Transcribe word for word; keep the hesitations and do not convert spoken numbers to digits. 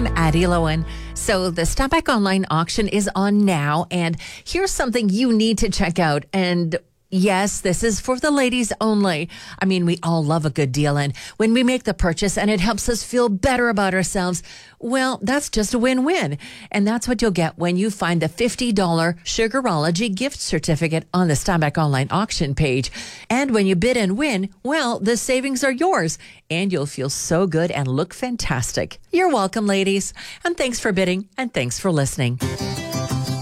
I'm Addie Lowen. So the Stop Back Online auction is on now, and here's something you need to check out. And yes, this is for the ladies only. I mean, we all love a good deal, and when we make the purchase and it helps us feel better about ourselves, well, that's just a win-win. And that's what you'll get when you find the fifty dollars Sugarology gift certificate on the Stop Back Online auction page. And when you bid and win, well, the savings are yours, and you'll feel so good and look fantastic. You're welcome, ladies. And thanks for bidding, and thanks for listening.